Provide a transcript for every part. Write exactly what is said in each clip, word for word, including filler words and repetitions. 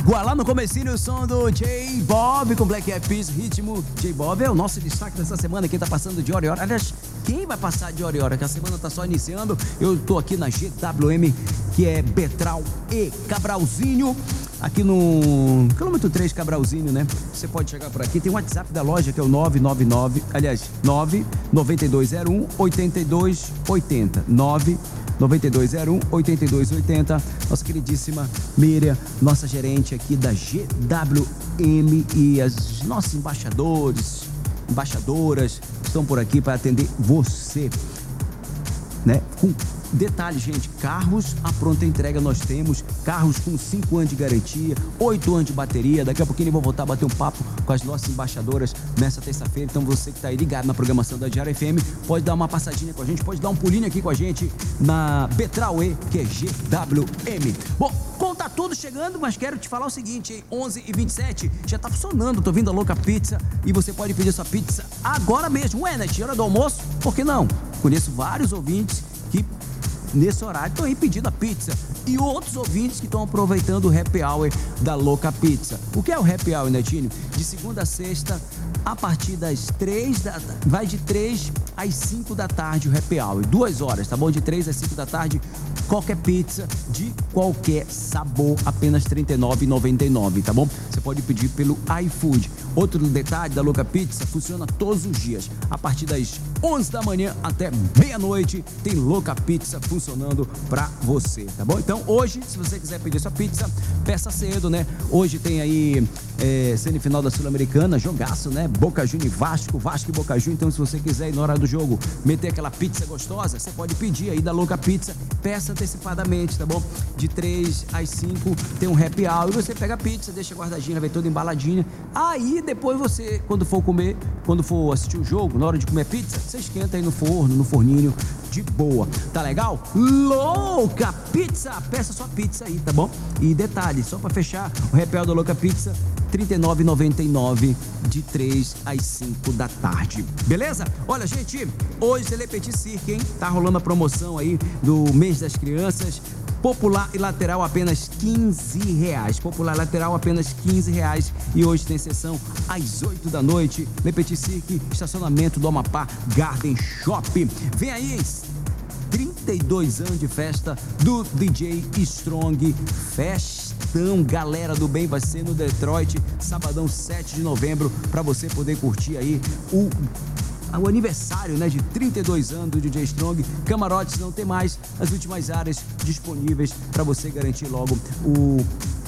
água. Lá no comecinho o som do J Bob com Black Eyed Peas, ritmo. J Bob é o nosso destaque dessa semana. Quem tá passando de hora em hora, aliás, quem vai passar de hora em hora, que a semana tá só iniciando. Eu tô aqui na G W M, que é Betral e Cabralzinho, aqui no quilômetro três, Cabralzinho, né? Você pode chegar por aqui, tem o WhatsApp da loja, que é o nove nove nove, aliás, nove nove dois zero um oito dois oito zero, nove nove dois zero um oito dois oito zero. Nossa queridíssima Miriam, nossa gerente aqui da G W M, e as nossos embaixadores, embaixadoras estão por aqui para atender você, né? Com detalhe, gente, carros à pronta entrega nós temos, carros com cinco anos de garantia, oito anos de bateria. Daqui a pouquinho eu vou voltar a bater um papo com as nossas embaixadoras nessa terça-feira. Então você que está aí ligado na programação da Diário F M, pode dar uma passadinha com a gente, pode dar um pulinho aqui com a gente na Betral E, que é G W M. Bom, conta tudo chegando, mas quero te falar o seguinte, hein? onze e vinte e sete, já tá funcionando, tô vindo a Louca Pizza e você pode pedir sua pizza agora mesmo. Ué, Net, hora do almoço? Por que não? Conheço vários ouvintes que nesse horário estão aí pedindo a pizza, e outros ouvintes que estão aproveitando o happy hour da Louca Pizza. O que é o happy hour, Netinho? De segunda a sexta, a partir das três da vai de três às cinco da tarde o happy hour, duas horas, tá bom? De três às cinco da tarde, qualquer pizza de qualquer sabor, apenas trinta e nove reais e noventa e nove centavos, tá bom? Você pode pedir pelo iFood. Outro detalhe da Louca Pizza, funciona todos os dias, a partir das onze da manhã até meia-noite, tem Louca Pizza funcionando pra você, tá bom? Então hoje, se você quiser pedir sua pizza, peça cedo, né? Hoje tem aí é, semifinal da Sul-Americana, jogaço, né? Boca Juniors e Vasco, Vasco e Boca Juniors. Então se você quiser ir na hora do jogo meter aquela pizza gostosa, você pode pedir aí da Louca Pizza, peça antecipadamente, tá bom? De três às cinco tem um happy hour, e você pega a pizza, deixa guardadinha, vem toda embaladinha. Aí depois você, quando for comer, quando for assistir o jogo, na hora de comer pizza, você esquenta aí no forno, no forninho, de boa. Tá legal? Louca Pizza! Peça sua pizza aí, tá bom? E detalhe, só pra fechar, o happy hour da Louca Pizza, trinta e nove reais e noventa e nove centavos, de três às cinco da tarde. Beleza? Olha, gente, hoje é Le Petit Cirque, hein? Tá rolando a promoção aí do mês das crianças. Popular e lateral apenas quinze reais. Popular e lateral apenas quinze reais. E hoje tem sessão às oito da noite. Le Petit Cirque, estacionamento do Amapá Garden Shop. Vem aí, trinta e dois anos de festa do D J Strong. Festão, galera do bem, vai ser no Detroit, sabadão sete de novembro, para você poder curtir aí o o aniversário, né, de trinta e dois anos do D J Strong. Camarotes não tem mais, as últimas áreas disponíveis para você garantir logo o,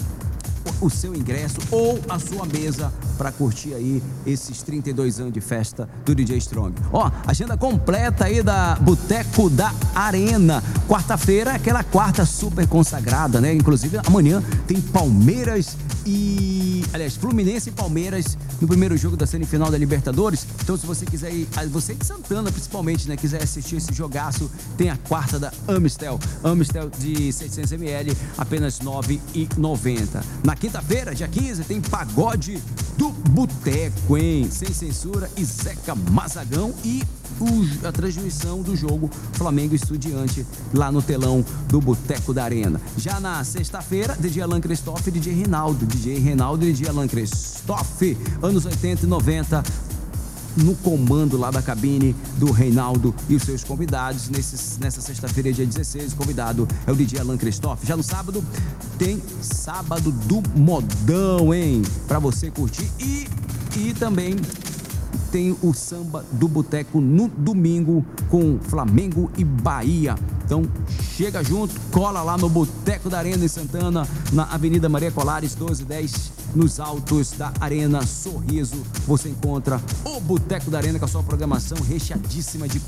o, o seu ingresso ou a sua mesa para curtir aí esses trinta e dois anos de festa do D J Strong. Ó, agenda completa aí da Boteco da Arena. Quarta-feira, aquela quarta super consagrada, né? Inclusive amanhã tem Palmeiras e, aliás, Fluminense e Palmeiras no primeiro jogo da semifinal da Libertadores. Então, se você quiser ir, você de Santana principalmente, né, quiser assistir esse jogaço, tem a quarta da Amistel. Amistel de seiscentos mililitros, apenas nove reais e noventa centavos. Na quinta-feira, dia quinze, tem Pagode do Boteco, hein? Sem censura e Zeca Mazagão, e o, a transmissão do jogo Flamengo Estudiante lá no telão do Boteco da Arena. Já na sexta-feira, D J Alan Christophe e D J Reinaldo. D J Reinaldo e D J Alan Christophe, anos oitenta e noventa, no comando lá da cabine do Reinaldo e os seus convidados. Nesse, nessa sexta-feira, dia dezesseis, o convidado é o D J Alan Christophe. Já no sábado, tem Sábado do Modão, hein? Pra você curtir. E, e também tem o Samba do Boteco no domingo com Flamengo e Bahia. Então, chega junto, cola lá no Boteco da Arena em Santana, na Avenida Maria Colares, doze dez, nos altos da Arena Sorriso. Você encontra o Boteco da Arena com a sua programação recheadíssima de